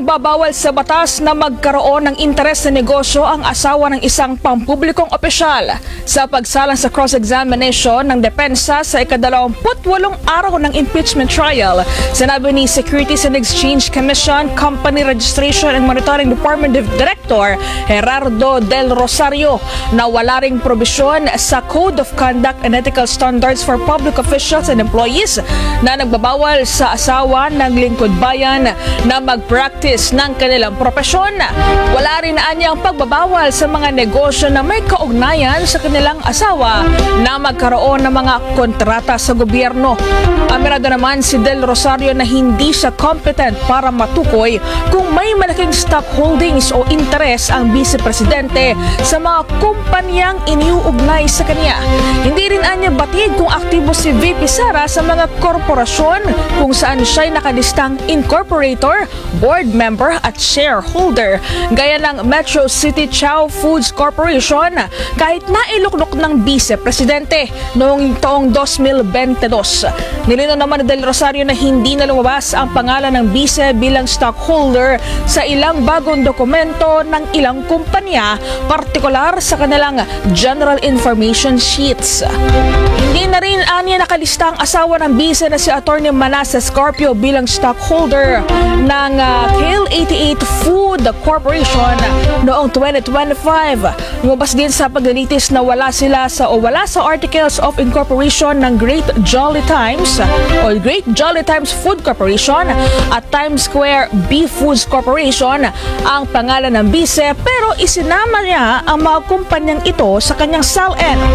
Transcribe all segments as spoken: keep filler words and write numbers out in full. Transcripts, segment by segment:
Ipinagbabawal sa batas na magkaroon ng interes na negosyo ang asawa ng isang pampublikong opisyal. Sa pagsalang sa cross-examination ng depensa sa ikadalawamput walong araw ng impeachment trial, sinabi ni Securities and Exchange Commission Company Registration and Monitoring Department Director Gerardo Del Rosario na wala ring probisyon sa Code of Conduct and Ethical Standards for Public Officials and Employees na nagbabawal sa asawa ng lingkod bayan na mag-practice ng kanilang propesyon. Wala rin anyang pagbabawal sa mga negosyo na may kaugnayan sa kanilang asawa na magkaroon ng mga kontrata sa gobyerno. Aminado naman si Del Rosario na hindi siya competent para matukoy kung may malaking stock holdings o interes ang vice-presidente sa mga kumpanyang iniuugnay sa kanya. Hindi rin anya batid kung aktibo si V P Sara sa mga korporasyon kung saan siya'y nakalistang incorporator, board member at shareholder gaya ng Metro City Chow Foods Corporation kahit nailuknok ng vice-presidente noong taong dos mil beintidós. Nilinaw naman ni Del Rosario na hindi na lumabas ang pangalan ng vice bilang stockholder sa ilang bagong dokumento ng ilang kumpanya, partikular sa kanilang general information sheets. Hindi na rin anya nakalista ang asawa ng vice na si Attorney Manasseh Scorpio bilang stockholder ng uh, Kale eighty-eight Food Corporation noong twenty twenty-five. Lumabas din sa paglilitis na wala sila sa o wala sa Articles of Incorporation ng Great Jolly Times o Great Jolly Times Food Corporation at Times Square Beef Foods Corporation ang pangalan ng vice, pero isinama niya ang mga kumpanyang ito sa kanyang S A L N.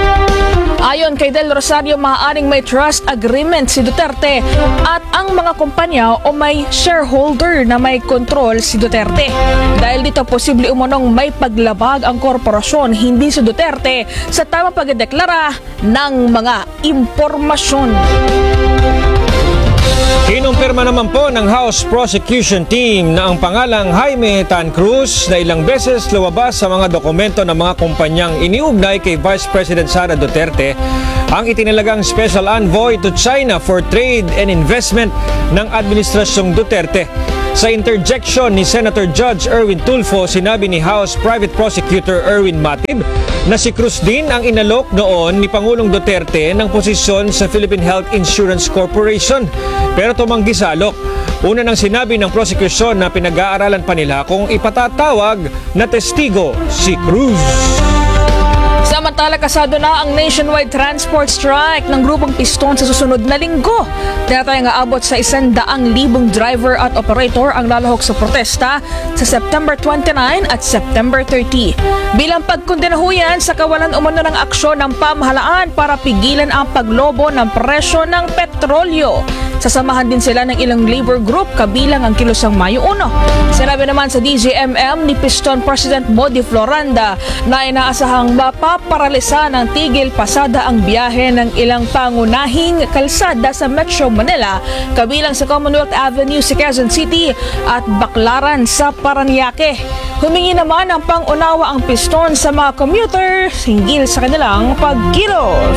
Ayon kay Del Rosario, maaaring may trust agreement si Duterte at ang mga kumpanya o may shareholder na may kontrol si Duterte. Dahil dito, posible umunong may paglabag ang korporasyon, hindi si Duterte, sa tamang pagdeklara ng mga impormasyon. Kinumpirma naman po ng House Prosecution Team na ang pangalang Jaime Tan Cruz na ilang beses lumabas sa mga dokumento ng mga kumpanyang iniugnay kay Vice President Sara Duterte ang itinalagang Special Envoy to China for Trade and Investment ng Administrasyong Duterte. Sa interjection ni Senator Judge Erwin Tulfo, sinabi ni House Private Prosecutor Erwin Matib na si Cruz din ang inalok noon ni Pangulong Duterte ng posisyon sa Philippine Health Insurance Corporation, pero tumanggi sa alok. Una nang sinabi ng prosecution na pinag-aaralan pa nila kung ipatatawag na testigo si Cruz. Samantala, kasado na ang nationwide transport strike ng grupong Piston sa susunod na linggo. Tinatayang aabot sa isang daang libong driver at operator ang lalahok sa protesta sa September twenty-nine at September thirty. Bilang pagkondinahuyan sa kawalan umano ng aksyon ng pamahalaan para pigilan ang paglobo ng presyo ng petrolyo. Sasamahan din sila ng ilang labor group kabilang ang Kilusang Mayo one. Sinabi naman sa D G M M ni Piston President Modi Floranda na inaasahang mapaparalisa ng tigil pasada ang biyahe ng ilang pangunahing kalsada sa Metro Manila kabilang sa Commonwealth Avenue sa Quezon City at Baclaran sa Parañaque. Humingi naman ng pangunawa ang Piston sa mga commuter hinggil sa kanilang pagkilos.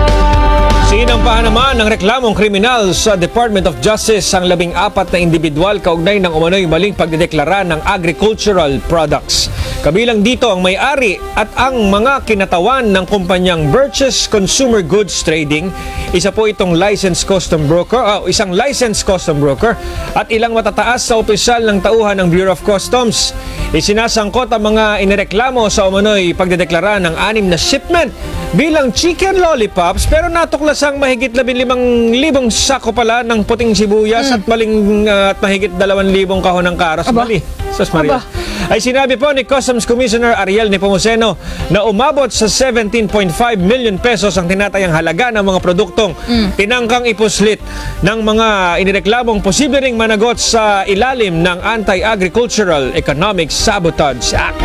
Sinampahan naman ng reklamong kriminal sa Department of Justice ang labing apat na individual kaugnay ng umano'y maling pagdedeklara ng agricultural products. Kabilang dito ang may-ari at ang mga kinatawan ng kumpanyang Birches Consumer Goods Trading, isa po itong licensed custom broker, uh, isang licensed custom broker at ilang matataas sa opisyal ng tauhan ng Bureau of Customs. Isinasangkot ang mga inireklamo sa umano'y pagdedeklara ng anim na shipment bilang chicken lollipops, pero natuklasang mahigit labing limang libong sako pala ng puting sibuyas mm. at maling uh, at mahigit dalawang libong kahon ng karos. Aba. Mali. Sus Maria. Aba. Ay sinabi po ni Customs Commissioner Ariel Nepomuceno na umabot sa seventeen point five million pesos ang tinatayang halaga ng mga produktong mm. tinangkang ipuslit ng mga inireklamong posible ring managot sa ilalim ng Anti-Agricultural Economic Sabotage Act.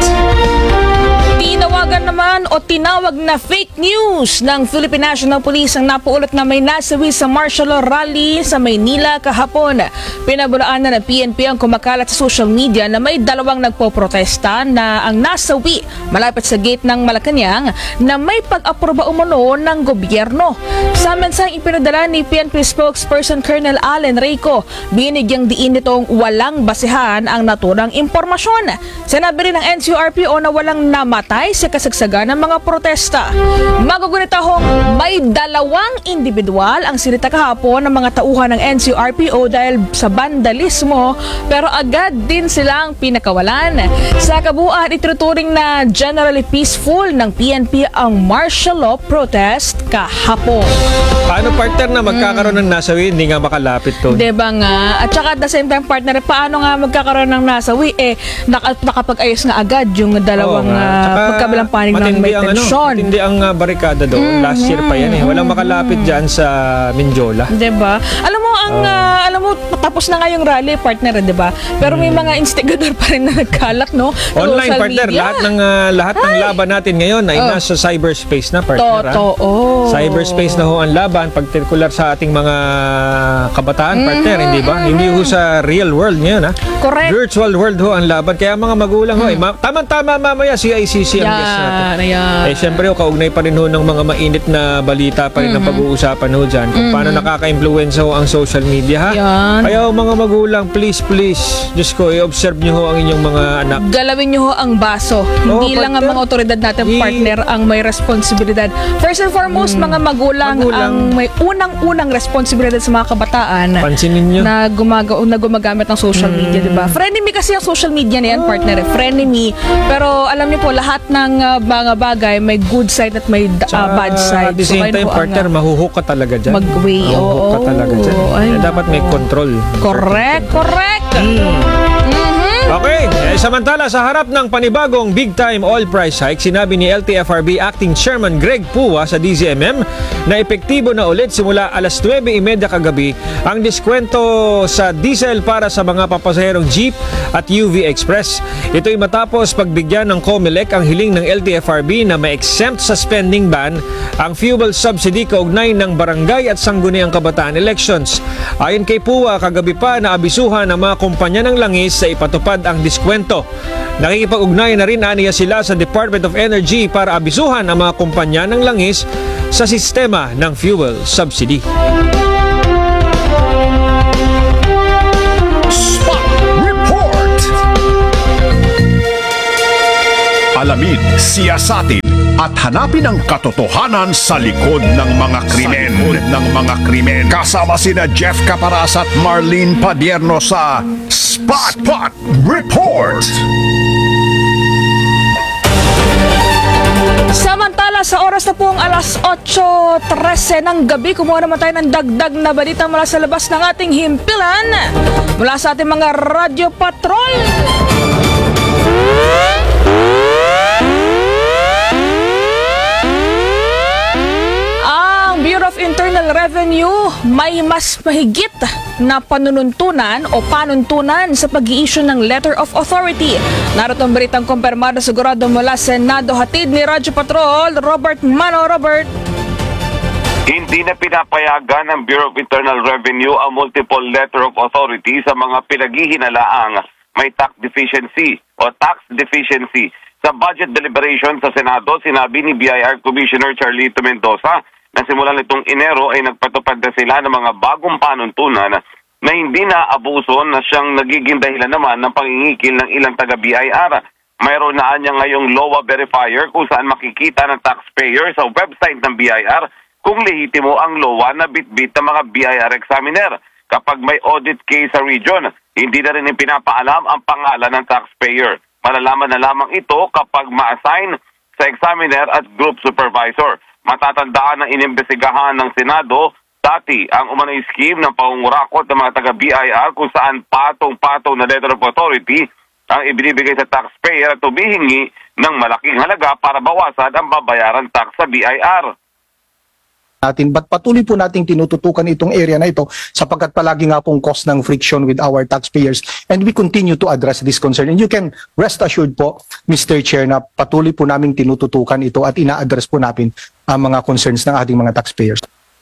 Tinawagan naman o tinawag na fake news ng Philippine National Police ang napuulat na may nasawi sa martial law rally sa Maynila kahapon. Pinabulaan na ng P N P ang kumakalat sa social media na may dalawang nagpoprotesta na ang nasawi malapit sa gate ng Malacanang na may pag-aproba umano ng gobyerno. Sa mensaheng ipinadala ni P N P spokesperson Colonel Allen Reyco, binigyang diin nitong walang basehan ang naturang impormasyon. Sinabi rin ng N C R P O na walang namatay sa kasagsagan ng mga protesta. Magugunita hong may dalawang individual ang sinita kahapon ng mga tauhan ng N C R P O dahil sa vandalismo, pero agad din silang pinakawalan. Sa kabuuan, itinuturing na generally peaceful ng P N P ang martial law protest kahapon. Paano partner na magkakaroon ng nasawi, hindi nga makalapit to? Diba nga? At saka at the same time, partner, paano nga magkakaroon ng nasawi? Eh, nak- nakapag-ayos nga agad yung dalawang Oo nga. uh, Tsaka pagkabilang panig ng matindi may ang, ano, tensyon. matindi ang uh, barikada doon. Last year pa yan eh. Walang makalapit dyan sa Mindiola. Diba? Alam mo, ang ah, alam mo, tapos na nga yung rally, partner, diba? Pero may mga instigador pa rin na nagkalat, no? Sa Online, social partner. media. Lahat ng uh, lahat ng laban natin ngayon ay Oh. nasa cyberspace na, partner. ha? Totoo. Cyberspace na ho ang laban, particular sa ating mga kabataan, partner, hindi ba? Hindi ho sa real world ngayon, ha? Correct. Virtual world ho ang laban. Kaya mga magulang ho, eh, ma- tama-tama mamaya C I C C ang guest natin. Yan, ayan. Eh, syempre, ho, kaugnay pa rin ho ng mga mainit na balita pa rin ang pag-uusapan ho dyan. Kung paano nakaka-influence ho ang social media, ha? Yan. Kaya ho, mga magulang, please, please, Diyos ko, i-observe nyo ho ang inyong mga anak. Galawin nyo ho ang baso. Hindi lang ang partner. mga otoridad natin, I- partner, ang may responsibilidad. First and foremost, mga magulang, Magulang. ang may unang-unang responsibilidad sa mga kabataan Pansinin nyo. na, gumaga- na gumagamit ng social media, di ba? Frenemy kasi ang social media na yan, partner. eh. Frenemy. Pero alam niyo po, lahat ng uh, mga bagay may good side at may uh, Tsaka, bad side. At the same kayo time, po ang, partner, uh, mahuhook ka talaga dyan. mag-weigh. Mahuhook ka Oo. talaga dyan. Ay, Kaya dapat may control. Correct, correct. Mhm. Okay, eh, samantala sa harap ng panibagong big-time oil price hike, sinabi ni L T F R B Acting Chairman Greg Pua sa D Z M M na epektibo na ulit simula alas nuwebe trenta kagabi ang diskwento sa diesel para sa mga papasaherong jeep at U V Express. Ito'y matapos pagbigyan ng COMELEC ang hiling ng L T F R B na ma-exempt sa spending ban ang fuel subsidy kaugnay ng barangay at sangguniang kabataan elections. Ayon kay Pua, kagabi pa naabisuhan ang mga kumpanya ng langis sa ipatupad ang diskwento. Nakikipag-ugnayan na rin aniya sila sa Department of Energy para abisuhan ang mga kumpanya ng langis sa sistema ng fuel subsidy. Spot Report. Alamin, siyasatin at hanapin ang katotohanan sa likod ng mga krimen. Sa likod ng mga krimen. Kasama sina Jeff Caparas at Marlene Padierno sa Spot, Spot Report. Samantala, sa oras na pong alas otso trese ng gabi, kumuha naman tayo ng dagdag na balita mula sa labas ng ating himpilan, mula sa ating mga radyo patrol. Ang Bureau of Internal Revenue may mas mahigit na panununtunan o panuntunan sa pag-i-issue ng Letter of Authority. Narito ang balitang kumpirmado sigurado mula Senado, hatid ni Radyo Patrol, Robert Mano. Robert. Hindi na pinapayagan ng Bureau of Internal Revenue ang multiple letter of authority sa mga pinaghihinalaang may tax deficiency o tax deficiency. Sa budget deliberation sa Senado, sinabi ni B I R Commissioner Charlito Mendoza na simula nitong Enero ay nagpatupad na sila ng mga bagong panuntunan na hindi na abuso na siyang nagiging dahilan naman ng pangingikil ng ilang taga-B I R. Mayroon na niya ngayong L O A verifier kung saan makikita ng taxpayer sa website ng B I R kung lehitimo ang L O A na bitbit ng mga B I R examiner. Kapag may audit case sa region, hindi na rin pinapaalam ang pangalan ng taxpayer. Malalaman na lamang ito kapag ma-assign sa examiner at group supervisor. Matatandaan na inimbestigahan ng Senado dati ang umano'y scheme ng pangungurakot ng mga taga-B I R kung saan patong-patong na letter of authority ang ibinibigay sa taxpayer at humihingi ng malaking halaga para bawasan ang babayaran tax sa B I R. Natin, but patuloy po nating tinututukan itong area na ito sapagkat palagi nga pong cause ng friction with our taxpayers, and we continue to address this concern. And you can rest assured po, Mister Chair, na patuloy po naming tinututukan ito at ina-address po natin ang mga concerns ng ating mga taxpayers.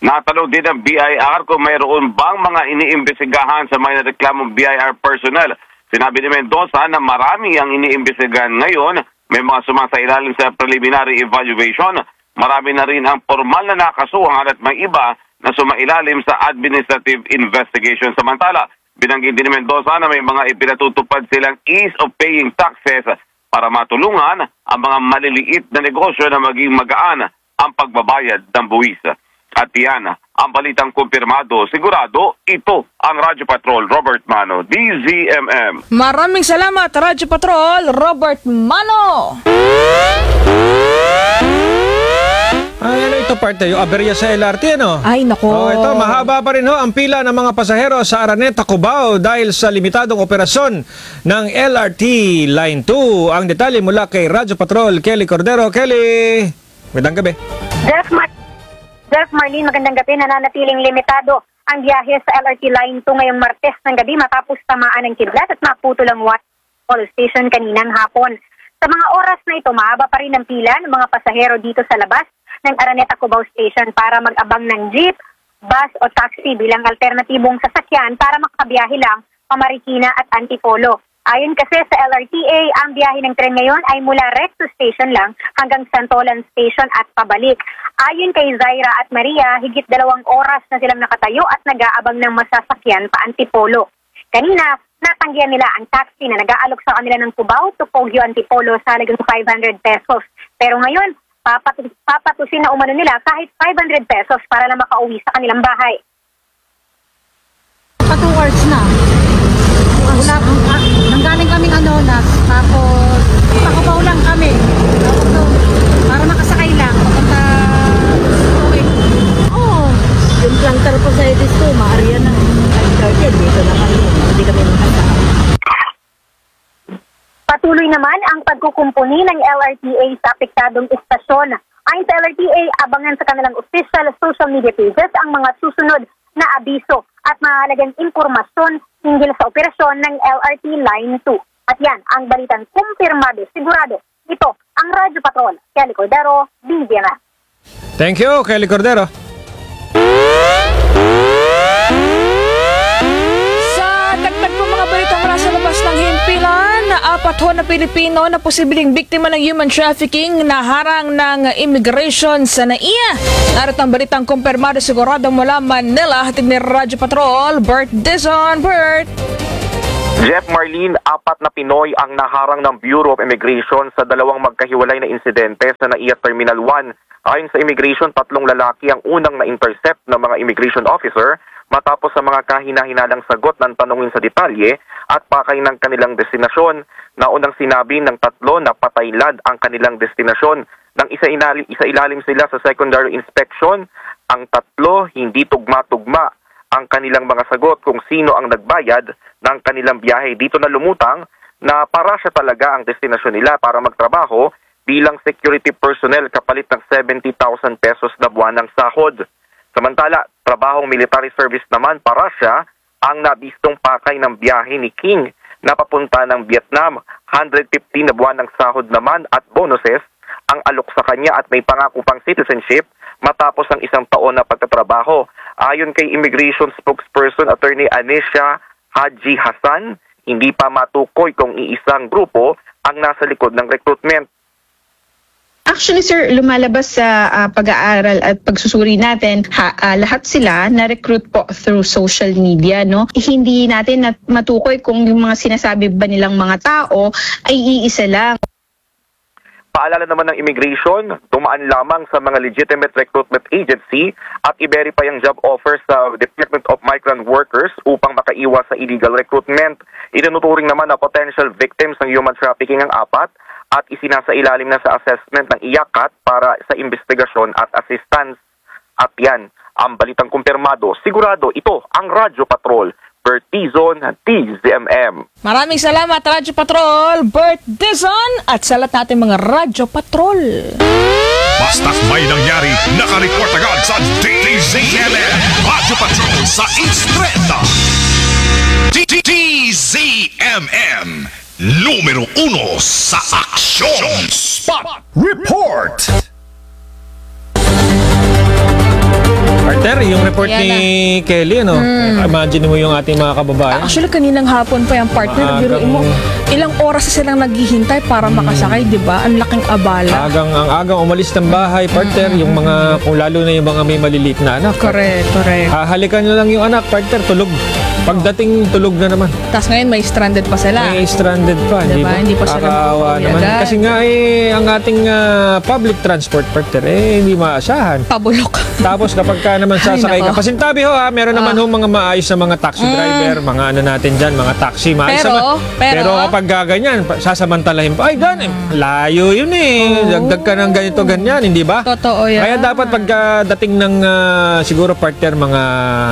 Natanong din ng B I R kung mayroon bang mga iniimbestigahan sa mga reklamong B I R personnel. Sinabi ni Mendoza na marami ang iniimbestigahan ngayon. May mga sumasailalim sa preliminary evaluation. Marami na rin ang formal na nakasuhan at may iba na sumailalim sa administrative investigation. Samantala, binanggit din ni Mendoza na may mga ipinatutupad silang ease of paying taxes para matulungan ang mga maliliit na negosyo na maging magaan ang pagbabayad ng buwis. At yan, ang balitang kumpirmado, sigurado, ito ang Radyo Patrol, Robert Mano, D Z M M. Maraming salamat, Radyo Patrol, Robert Mano! Ay, ano ito parte? Yung aberya sa L R T, ano? Ay, nako. Oh, ito, mahaba pa rin ho ang pila ng mga pasahero sa Araneta, Cubao dahil sa limitadong operasyon ng L R T Line two. Ang detalye mula kay Radyo Patrol, Kelly Cordero. Kelly, magandang gabi. Jeff, Mar- Jeff Marlene, magandang gabi. Nananatiling limitado ang biyahe sa L R T Line two ngayong Martes ng gabi matapos tamaan ng kidlat at maputol ang Wall Station kaninang hapon. Sa mga oras na ito, mahaba pa rin ang pila ng mga pasahero dito sa labas ng Araneta Cubao Station para mag-abang ng jeep, bus o taxi bilang alternatibong sasakyan para makabiyahe lang pa Marikina at Antipolo. Ayon kasi sa L R T A, ang biyahe ng tren ngayon ay mula Recto Station lang hanggang Santolan Station at pabalik. Ayon kay Zaira at Maria, higit dalawang oras na silang nakatayo at nag-aabang ng masasakyan pa Antipolo. Kanina, natanggihan nila ang taxi na nag-aalok sa kanila ng Cubao to Poggio Antipolo sa halagang five hundred pesos. Pero ngayon, papatus papatusin na umano nila kahit five hundred pesos para lang makauwi sa kanilang bahay. Pa two hours na. Wala, ah, nanggaling kaming ano na, tapos pakubaw lang kami. Tapos doon, para makasakay lang, papunta uwi. Oo, yung planter po sa edis ko, maariya na. Ay, target, dito na kami. Hindi kami makasakay. Patuloy naman ang pagkukumpuni ng L R T A sa apektadong istasyon. Ayon sa L R T A, abangan sa kanilang official social media pages ang mga susunod na abiso at mahalagang impormasyon hinggil sa operasyon ng L R T Line two. At yan, ang balitang kumpirmado, sigurado. Ito, ang Radyo Patrol, Kelly Cordero, D Z M M. Thank you, Kelly Cordero. Sa dagdag po mga balita mula sa labas ng himpilan, na apat ho na Pilipino na posibleng biktima ng human trafficking na harang ng immigration sa N A I A. Narito ang balitang kumpirmado sigurado mula Manila, hatid ni Radyo Patrol, Bert Dizon. Bert! Jeff Marlene, apat na Pinoy ang naharang ng Bureau of Immigration sa dalawang magkahiwalay na insidente sa N A I A Terminal one. Ayon sa immigration, tatlong lalaki ang unang na-intercept ng mga immigration officer matapos sa mga kahina-hinalang sagot ng tanungin sa detalye at pakay ng kanilang destinasyon. Naunang sinabi ng tatlo na pataylad ang kanilang destinasyon. Nang isa-ilalim, isa-ilalim sila sa secondary inspection, ang tatlo hindi tugma-tugma ang kanilang mga sagot kung sino ang nagbayad ng kanilang biyahe. Dito na lumutang na para siya talaga ang destinasyon nila para magtrabaho bilang security personnel kapalit ng seventy thousand pesos na buwanang sahod. Samantala, trabahong military service naman para siya ang nabistong pakay ng biyahe ni King na papunta ng Vietnam. one hundred fifty na buwan ng sahod naman at bonuses ang alok sa kanya at may pangako pang citizenship matapos ang isang taon na pagtatrabaho. Ayon kay Immigration Spokesperson Attorney Anisha Haji Hassan, hindi pa matukoy kung iisang grupo ang nasa likod ng recruitment. Actually, sir, lumalabas sa uh, pag-aaral at pagsusuri natin, ha, uh, lahat sila na-recruit po through social media, no? Hindi natin nat- matukoy kung yung mga sinasabi ba nilang mga tao ay iisa lang. Paalala naman ng immigration, dumaan lamang sa mga legitimate recruitment agency at i-verify ang job offer sa Department of Migrant Workers upang makaiwas sa illegal recruitment. Itinuturing naman na potential victims ng human trafficking ang apat at isinasailalim na sa assessment ng I A C A T para sa investigasyon at assistance. At yan, ang balitang kumpirmado. Sigurado, ito ang Radyo Patrol, Bert Dizon, D Z M M. Maraming salamat, Radyo Patrol, Bert Dizon, at sa lahat natin mga Radyo Patrol. Basta't may nangyari, nakareport agad sa D Z M M. Radyo Patrol sa Instreta. D Z M M. Numero uno sa aksyon. Spot Report. Partner, yung report Ayan ni Kelly, ano? Imagine mo yung ating mga kababayan. Actually, kaninang hapon pa yung partner. Maagang- Biruin mo, ilang oras na silang naghihintay para makasakay, di ba? Ang laking abala. Agang, ang agang umalis ng bahay, partner, yung mga, kung lalo na yung mga may maliliit na anak. Correct, correct. Hahalikan nyo lang yung anak, partner, tulog. Pagdating, tulog na naman. Tapos ngayon may stranded pa sila. May stranded pa, Diba? di ba? Hindi pa sila Kakaawa makakauwi naman. agad. Kasi nga eh, ang ating ah, public transport, partner, eh, hindi maasahan. Pabulok. Tapos kapag ka naman sasakay Ay, ka, nako. pasintabi ho ha, meron naman ho mga maayos na mga taxi driver, mga ano natin dyan, mga taxi, maayos Pero, naman. pero- pero kapag gaganyan, pa- sasamantalahin pa, ay dan, eh, layo yun eh, dagdag ka ng ganito, ganyan, hindi ba? Totoo yan. Kaya dapat pagdating ng ah, siguro partner mga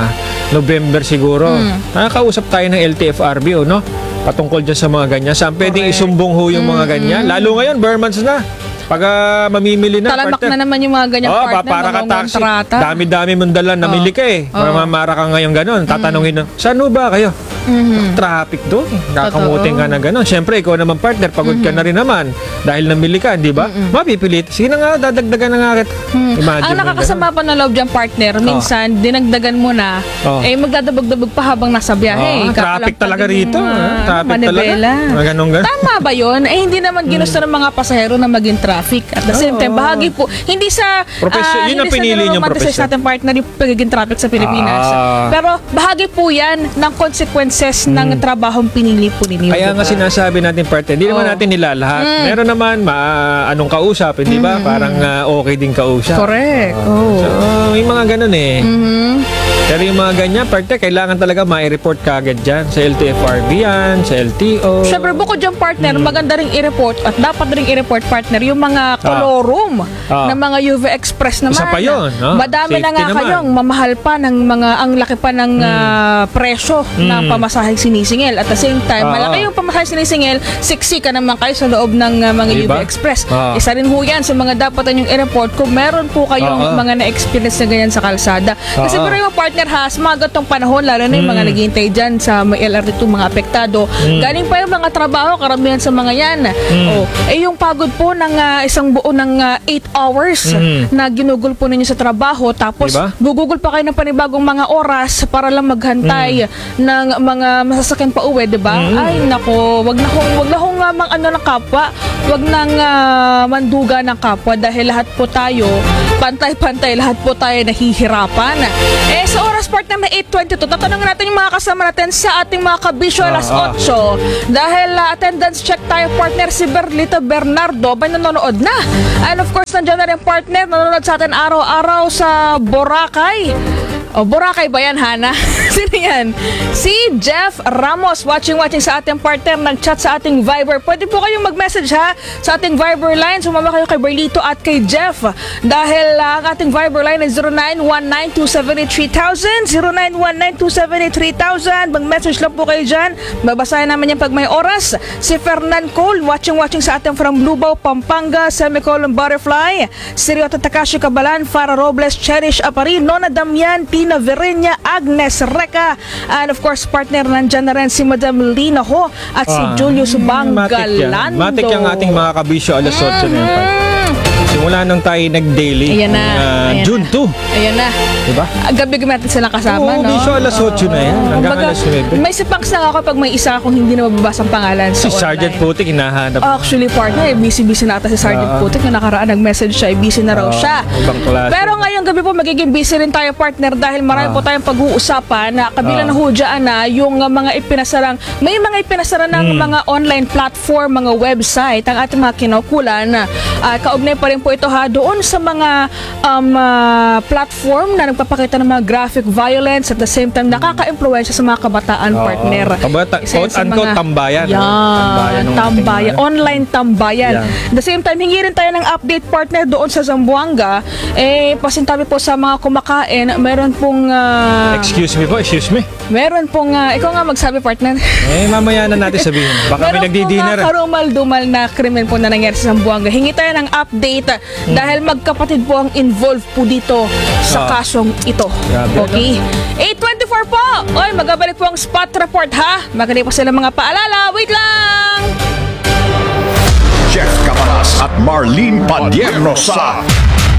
November siguro, Hmm. nakakausap tayo ng L T F R B o no? Patungkol dyan sa mga ganyan. Saan pwedeng Correct. isumbong ho yung mga ganyan? Lalo ngayon, bare months na. Pag ah, mamimili na, Talamak partner. na naman yung mga ganyang Oh, partner. para ka mga taxi. kontrata. Dami-dami mong dala, namili ka eh. Oh. Mamamara ka ngayon ganun. Tatanungin nun, saan ho ba kayo? Traffic doon. Kakamutin ka na ganun. Siyempre, ikaw naman partner, pagod ka na rin naman. Dahil namili ka, di ba? Mapipilit. Sige na nga, dadagdagan na nga kita. Imagine Ang mo nakakasama pa na loob dyan, partner, minsan, dinagdagan mo na, Oh. eh, magdadabog-dabog pa habang nasa biyahe. Ah, traffic Kakalampag talaga din rito, yung, ah. ah, Traffic manibela. talaga. Mga ganun-ganun. Tama ba yun? Eh, hindi naman ginusto ng mga pasahero na maging traffic. At the same time, bahagi po, hindi sa, Profesyon- ah, yun ang hindi sa pinili niyong niromanticize profesyon. natin, partner, yung pagiging traffic sa Pilipinas. Ah. Pero, bahagi po yan ng consequences ng trabahong pinili po ninyo. Kaya nga diba? sinasabi natin partner, hindi naman Oh. natin nilalahat. Meron naman ma anong kausap, hindi ba? Parang ah, okay din kausap. Correct. Oh. So, may mga ganun eh. Mhm. Pero yung mga ganyan, partner, kailangan talaga ma-report ka agad dyan. Sa L T F R B yan, sa L T O. Siyempre, bukod dyan, partner, maganda ring i-report at dapat ring i-report, partner, yung mga colorum Ah. ng mga U V Express naman. Isa pa yun, no? Madami na Safety nga naman. kayong mamahal pa ng mga, ang laki pa ng ah, presyo ng pamasaheng sinisingil. At the same time, Ah. malaki yung pamasaheng sinisingil, siksi ka naman kayo sa loob ng ah, mga Diba? U V Express. Ah. Isa rin ho yan sa mga dapat yung i-report kung meron po kayong Ah, ah. mga na-experience na ganyan sa kalsada. Kasi Ah, ah. pero yung partner ha, sa mga gatong panahon, lalo na yung mga Mm. naghihintay dyan sa may L R T two, mga apektado, galing pa yung mga trabaho, karamihan sa mga yan. Mm. Oh, eh yung pagod po ng ah, isang buo ng eight hours Mm. na ginugol po ninyo sa trabaho, tapos Diba? gugugol pa kayo ng panibagong mga oras para lang maghantay ng mga masasakyan pa uwi, di ba? Mm. Ay nako, wag na hong, wag na hong ah, mang ano ng kapwa, wag nang ah, manduga ng kapwa dahil lahat po tayo pantay-pantay, lahat po tayo nahihirapan. Eh sa oras partner na eight twenty-two, tatanungin natin yung mga kasama natin sa ating mga kabisyo Ah, alas ah. otso. Dahil ah, attendance check tayo partner, si Berlita Bernardo ba nanonood na? And of course, nandiyan na rin partner, nanonood sa atin araw-araw sa Boracay. O, Boracay ba yan, Hana? Sino yan? Si Jeff Ramos, watching-watching sa ating partner, nag-chat sa ating Viber. Pwede po kayong mag-message ha sa ating Viber line. Sumama kayo kay Berlito at kay Jeff. Dahil uh, ang ating Viber line ay zero nine one nine two seven eight three thousand, zero nine one nine two seven eight three thousand. Mag-message lang po kayo dyan. Babasahin naman yan pag may oras. Si Fernan Cole, watching-watching sa ating from Lubao, Pampanga, Semicolon Butterfly. Si Ryota Takashi Kabalan, Farah Robles, Cherish Apari, Nona Damian, Tina Verenia, Agnes Reca, and of course partner nandyan na rin si Madam Lina Ho at si Ah, Julius Matik yan. Bangalando. Matik yung ating mga kabisyo alas otso na yan, partner. Simula nang tayo nag-daily. Ayan na, ah, ayan June na. two. Ayan na. Diba? Ah, Gabi-gabi natin sila kasama, Oo, no? bisyo alas otso na yan. Hanggang Kumbaga, alas nuwebe. may sipangs lang ako pag may isa akong hindi na mababasa ang pangalan sa Si online. Sergeant Putik, hinahanap. Actually, partner, eh, busy-busy na ata si Sergeant Ah. Putik na nakaraan nag-message siya, eh, busy na raw Ah, siya. ibang klase. Pero ngayong gabi po, magiging busy rin tayo, partner, dahil marami Ah. po tayong pag-uusapan na kabilang Ah. na hudyaan na yung uh, mga ipinasarang, may mga ipinasara ng Hmm. mga online platform, mga website, ang ating mga kinaukulan. Uh, kaugnay pa rin po ito ha, doon sa mga um, uh, platform na nagpapakita ng mga graphic violence at the same time nakaka-impluwensya sa mga kabataan, Oo. partner. Kabata- Isa yan sa quote-unquote mga- tambayan, Yan, ano? Tambayan ng tambayan. ating mga- Online tambayan. Yan. At the same time, hingi rin tayo ng update, partner, doon sa Zamboanga. Eh, pasintabi po sa mga kumakain, meron pong... ah, Excuse me po, excuse me. meron pong... ah, ikaw nga magsabi, partner. Eh, mamaya na natin sabihin. Baka may Meron nagdi-dinner. pong uh, karumal-dumal na krimen po na nangyari sa Zamboanga. Hingi tayo ng update Hmm. dahil magkapatid po ang involved po dito sa Ah. kasong ito. Grabe, Okay? eight twenty-four po! Oy, magabalik po ang spot report ha. Magkali po sila mga paalala. Wait lang! Jeff Caparas at Marlene Padierno sa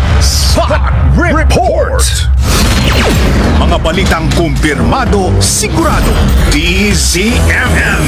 Spot Report. Mga balitang kumpirmado, sigurado. D Z M M.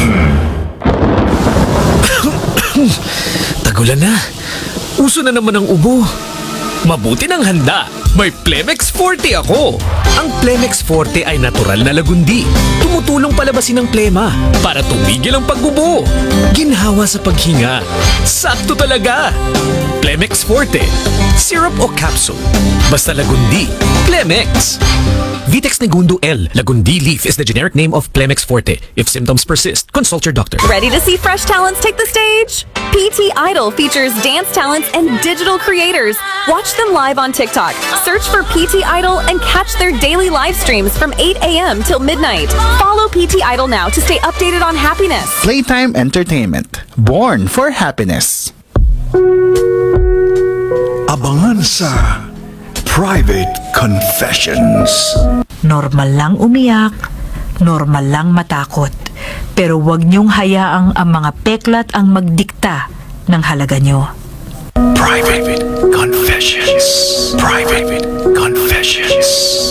Tagulan na. Uso na naman ang ubo. Mabuti ng handa. May Plemex Forte ako. Ang Plemex Forte ay natural na lagundi. Tumutulong palabasin ang plema para tumigil ang pagbubo. Ginhawa sa paghinga. Sakto talaga. Plemex Forte. Syrup o capsule. Basta lagundi. Plemex. Vitex Negundo L. Lagundi leaf is the generic name of Plemex Forte. If symptoms persist, consult your doctor. Ready to see fresh talents take the stage? P T Idol features dance talents and digital creators. Watch them live on TikTok. Search for P T Idol and catch their daily live streams from eight a.m. till midnight. Follow P T Idol now to stay updated on happiness. Playtime Entertainment. Born for happiness. Abangan sa Private Confessions. Normal lang umiyak, normal lang matakot. Pero huwag niyong hayaang ang mga peklat ang magdikta ng halaga niyo. Private Confessions. Private Confessions.